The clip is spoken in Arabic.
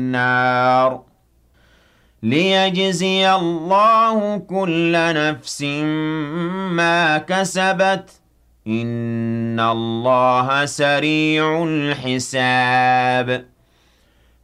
النَّارِ لِيَجْزِيَ اللَّهُ كُلَّ نَفْسٍ مَّا كَسَبَتْ ۚ إِنَّ اللَّهَ سَرِيعُ الْحِسَابِ